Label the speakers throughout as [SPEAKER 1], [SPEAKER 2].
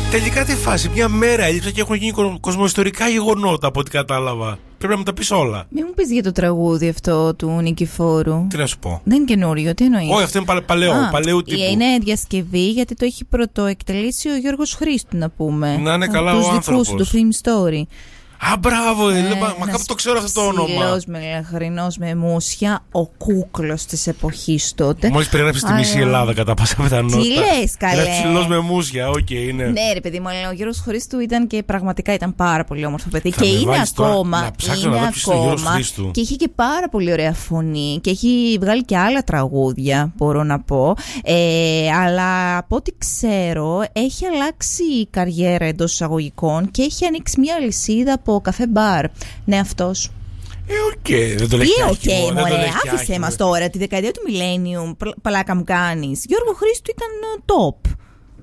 [SPEAKER 1] Τελικά τι φάση, μια μέρα έλειψα και έχουν γίνει κοσμοϊστορικά γεγονότα από ό,τι κατάλαβα. Πρέπει να μου τα πεις όλα.
[SPEAKER 2] Μην μου πεις για το τραγούδι αυτό του Νικηφόρου.
[SPEAKER 1] Τι να σου πω.
[SPEAKER 2] Δεν είναι καινούριο, τι εννοείς?
[SPEAKER 1] Όχι, αυτό είναι παλαιού τύπου.
[SPEAKER 2] Είναι διασκευή γιατί το έχει πρωτοεκτελέσει ο Γιώργος Χρήστου, να πούμε.
[SPEAKER 1] Να είναι καλά ο άνθρωπος.
[SPEAKER 2] Τους δικούς του Film Story.
[SPEAKER 1] Α, μπράβο, μα κάπου το ξέρω αυτό το όνομα.
[SPEAKER 2] Ψηλός μελαχρινός με μουσια, ο κούκλος της εποχής τότε.
[SPEAKER 1] Μόλις περιγράψεις τη μισή Ελλάδα κατά πάσα πιθανότητα.
[SPEAKER 2] Τι λες, καλέ.
[SPEAKER 1] Ένας ψηλός με μουσια, οκ, είναι.
[SPEAKER 2] Ναι, ρε παιδί μου, αλλά ο Γιώργος Χρήστου ήταν και πραγματικά ήταν πάρα πολύ όμορφο παιδί. Και είναι ακόμα. Και έχει και πάρα πολύ ωραία φωνή. Και έχει βγάλει και άλλα τραγούδια, μπορώ να πω. Αλλά από ό,τι ξέρω, έχει αλλάξει η καριέρα εντός εισαγωγικών και έχει ανοίξει μια αλυσίδα από καφέ μπαρ. Ναι, αυτός.
[SPEAKER 1] Δεν το λέει
[SPEAKER 2] οκ, μωρέ, άφησέ μας τώρα τη δεκαετία του Millennium, παλάκα μου κάνεις. Γιώργο Χρήστου ήταν top.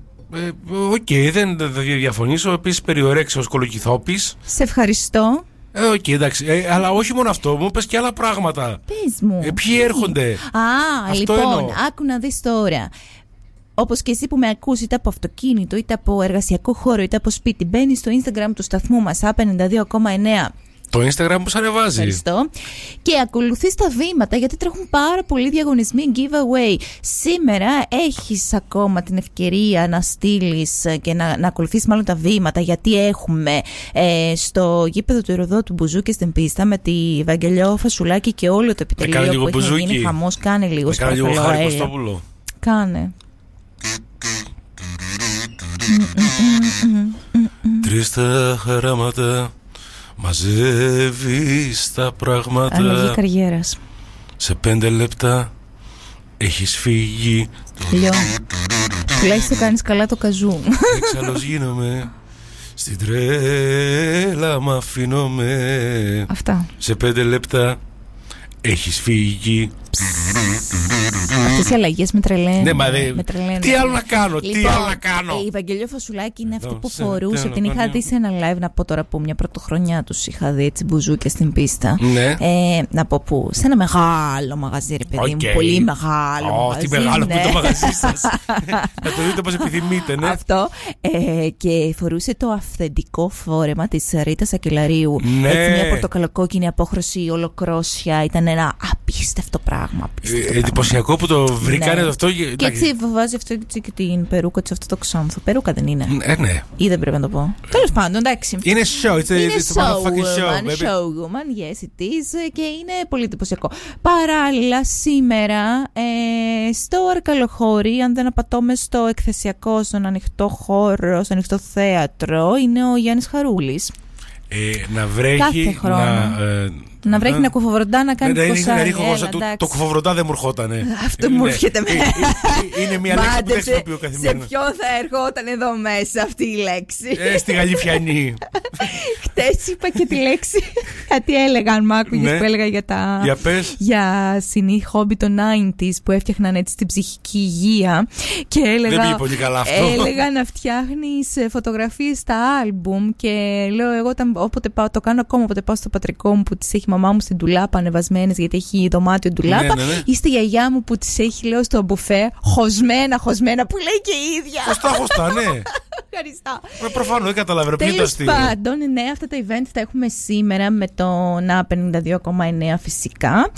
[SPEAKER 1] Δεν θα διαφωνήσω. Επίσης περιορέξε ως κολοκυθόπης.
[SPEAKER 2] Σε ευχαριστώ.
[SPEAKER 1] Εντάξει, αλλά όχι μόνο αυτό, μου πες και άλλα πράγματα.
[SPEAKER 2] Πες μου.
[SPEAKER 1] Ποιοι έρχονται.
[SPEAKER 2] Λοιπόν, άκου να δεις τώρα. Όπως και εσύ που με ακούς είτε από αυτοκίνητο, είτε από εργασιακό χώρο, είτε από σπίτι, μπαίνεις στο Instagram του σταθμού μας, A92,9.
[SPEAKER 1] Το Instagram που σ' ανεβάζει.
[SPEAKER 2] Ευχαριστώ. Και ακολουθείς τα βήματα, γιατί τρέχουν πάρα πολλοί διαγωνισμοί giveaway. Σήμερα έχεις ακόμα την ευκαιρία να στείλεις και να ακολουθήσεις μάλλον τα βήματα, γιατί έχουμε στο γήπεδο του Ηρωδότου Μπουζούκι στην πίστα με τη Βαγγελιό Φασουλάκη και όλο το επιτελείο που έχει γίνει χαμός. Κάνε λίγο
[SPEAKER 1] παρακαλώ.
[SPEAKER 2] Κάνε.
[SPEAKER 1] Τρεις τα χαράματα, μαζεύεις τα πράγματα.
[SPEAKER 2] Αλλαγή καριέρας.
[SPEAKER 1] Σε 5 λεπτά έχεις φύγει.
[SPEAKER 2] Τουλάχιστον κάνεις καλά το καζού.
[SPEAKER 1] Εξάλλως γίνομαι, στην τρέλα μ' αφήνομαι.
[SPEAKER 2] Αυτά.
[SPEAKER 1] Σε 5 λεπτά έχεις φύγει.
[SPEAKER 2] Αυτές οι αλλαγές με τρελαίνουν.
[SPEAKER 1] Ναι, τι άλλο να κάνω, τι άλλο να κάνω.
[SPEAKER 2] Η Βαγγελιό Φασουλάκη είναι αυτή που φορούσε. Την είχα δει σε ένα live, να πω τώρα που μια πρωτοχρονιά τους είχα δει, έτσι μπουζούκια στην πίστα.
[SPEAKER 1] Ναι.
[SPEAKER 2] Να πω που, σε ένα μεγάλο μαγαζί, ρε παιδί μου. Πολύ μεγάλο μαγαζί.
[SPEAKER 1] Τι μεγάλο που είναι το μαγαζί σας. Να το δείτε όπως επιθυμείτε, ναι.
[SPEAKER 2] Αυτό. Και φορούσε το αυθεντικό φόρεμα της Ρίτας Ακελαρίου.
[SPEAKER 1] Ναι.
[SPEAKER 2] Έτσι, μια πορτοκαλοκόκκινη απόχρωση, ολοκρόσια. Ήταν ένα απίστευτο πράγμα.
[SPEAKER 1] Εντυπωσιακό που το βρήκανε αυτό.
[SPEAKER 2] Και έτσι βάζει αυτό και την περούκα της, αυτό το ξάνθο. Περούκα δεν είναι?
[SPEAKER 1] Ναι.
[SPEAKER 2] Ή δεν πρέπει να το πω. Τέλος πάντων, εντάξει.
[SPEAKER 1] Είναι show.
[SPEAKER 2] Είναι showwoman, yes it is. Και είναι πολύ εντυπωσιακό. Παράλληλα, σήμερα στο Αρκαλοχώρι, αν δεν απατώμε, στο εκθεσιακό, στον ανοιχτό χώρο, στο ανοιχτό θέατρο, είναι ο Γιάννης Χαρούλης.
[SPEAKER 1] Να βρέχει.
[SPEAKER 2] Κάθε χρόνο. Να βρέχει, να κουφοβροντά, να κάνει
[SPEAKER 1] το κουφοβροντά δεν μου ερχότανε.
[SPEAKER 2] Αυτό μου έρχεται μέσα.
[SPEAKER 1] Είναι μια λέξη που δεν χρησιμοποιώ καθημερινά.
[SPEAKER 2] Σε ποιον θα ερχόταν εδώ μέσα αυτή η λέξη?
[SPEAKER 1] Στη Γαλιφιανή.
[SPEAKER 2] Χτες είπα και τη λέξη. Κάτι έλεγα, αν μ' άκουγες, που έλεγα για συνή χόμπι των 90s που έφτιαχναν έτσι την ψυχική υγεία. Και έλεγα.
[SPEAKER 1] Δεν πήγε πολύ καλά αυτό.
[SPEAKER 2] Έλεγα να φτιάχνεις φωτογραφίες στα άλμπουμ. Και λέω εγώ, όποτε πάω, το κάνω ακόμα, όποτε πάω στο πατρικό μου που τις έχει η μαμά μου στην ντουλάπα ανεβασμένες, γιατί έχει δωμάτιο ντουλάπα. Ναι. Ή στη γιαγιά μου που τις έχει, λέω, στο μπουφέ, χωσμένα, που λέει και η ίδια.
[SPEAKER 1] Χωστά, ναι.
[SPEAKER 2] Ευχαριστώ.
[SPEAKER 1] Προφανώς δεν καταλαβαίνω.
[SPEAKER 2] Τέλος πάντων, ναι, αυτά τα event τα έχουμε σήμερα με το ΝΑ 52,9 φυσικά.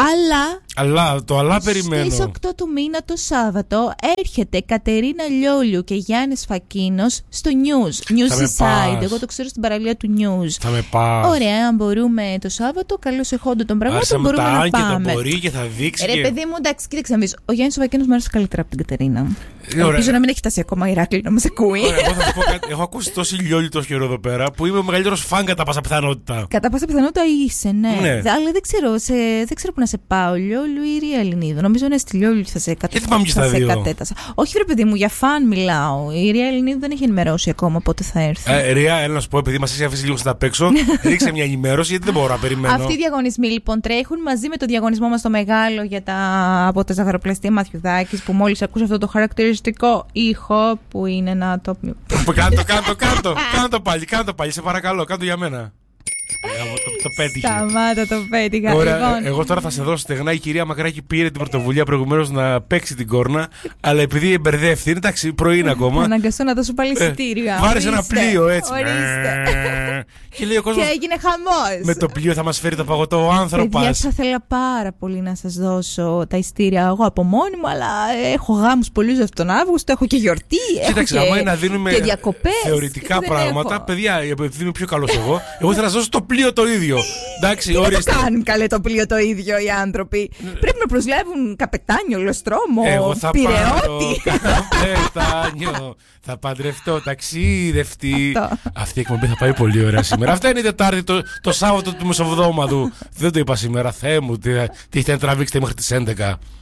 [SPEAKER 2] Αλλά
[SPEAKER 1] το περιμένω.
[SPEAKER 2] Στις 8 του μήνα το Σάββατο έρχεται Κατερίνα Λιόλιου και Γιάννης Φακίνος στο News Society. Εγώ το ξέρω στην παραλία του News.
[SPEAKER 1] Θα με πας.
[SPEAKER 2] Ωραία, αν μπορούμε το Σάββατο, καλώς εχόντων των πραγμάτων, μπορούμε να πάμε.
[SPEAKER 1] Θα μπορεί και θα δείξει.
[SPEAKER 2] Ρε παιδί μου, εντάξει, κοίταξε να δεις. Ο Γιάννης Φακίνος μου άρεσε καλύτερα από την Κατερίνα. Ελπίζω να μην έχει φτάσει ακόμα Ηράκλειο να μας ακούει.
[SPEAKER 1] Εγώ θα σου πω κάτι. Έχω ακούσει τόση Λιόλιου τόσο καιρό εδώ πέρα που είμαι ο μεγαλύτερος φαν κατά πάσα πιθανότητα.
[SPEAKER 2] Κατά πάσα πιθανότητα είσαι, ναι. Αλλά δεν ξέρω που να σε πάω. Λιόλιου ή Ρία Ελληνίδου. Νομίζω είναι στη Λιόλιου θα σε κατέτασα. Όχι, ρε παιδί μου, για φαν μιλάω. Η Ρία Ελληνίδου δεν έχει ενημερώσει ακόμα πότε θα έρθει.
[SPEAKER 1] Ρία, έλα να σου πω, επειδή μας έχει αφήσει λίγο στα απ' έξω, ρίξε μια ενημέρωση γιατί δεν μπορώ να περιμένω.
[SPEAKER 2] Αυτοί οι διαγωνισμοί λοιπόν τρέχουν μαζί με το διαγωνισμό μας το μεγάλο από τα ζαχαροπλαστεία Μαθιουδάκης, που μόλις ακούς αυτό το χαρακτηριστικό ήχο που είναι ένα top.
[SPEAKER 1] Κάντο πάλι, σε παρακαλώ, κάντο για μένα. Το πέτυχε.
[SPEAKER 2] Σταμάτα, το πέτυχα.
[SPEAKER 1] Ωραία, εγώ τώρα θα σε δώσω στεγνά. Η κυρία Μακράκη πήρε την πρωτοβουλία προηγουμένως να παίξει την κόρνα, αλλά επειδή εμπερδεύτηκε, εντάξει, πρωί είναι ακόμα.
[SPEAKER 2] Αναγκαστώ να δώσω πάλι εισιτήρια.
[SPEAKER 1] Βάρεσε ένα πλοίο έτσι.
[SPEAKER 2] Και λέει ο κόσμος, και έγινε χαμός.
[SPEAKER 1] Με το πλοίο θα μας φέρει το παγωτό ο άνθρωπος.
[SPEAKER 2] Παιδιά, θα ήθελα πάρα πολύ να σας δώσω τα εισιτήρια εγώ από μόνη μου, αλλά έχω γάμους πολλούς τον Αύγουστο, έχω και γιορτή.
[SPEAKER 1] Κοίταξε, άμα είναι να δίνουμε θεωρητικά πράγματα,
[SPEAKER 2] έχω.
[SPEAKER 1] παιδιά, επειδή είμαι πιο καλός εγώ θα να σας δώσω το πλοίο το ίδιο. Εντάξει,
[SPEAKER 2] τι δεν το κάνουν καλέ το πλοίο το ίδιο οι άνθρωποι. Πρέπει να προσλάβουν καπετάνιο, λοστρόμο,
[SPEAKER 1] εγώ θα
[SPEAKER 2] πειραιώτη.
[SPEAKER 1] πάρω καπετάνιο, θα παντρευτώ ταξίδευτη. Αυτή η εκπομπή θα πάει πολύ ωραία σήμερα. Αυτά είναι η Τετάρτη, το Σάββατο του Μεσοβδόμαδου. Δεν το είπα σήμερα, Θεέ μου, τι έχετε να τραβήξετε μέχρι τις 11.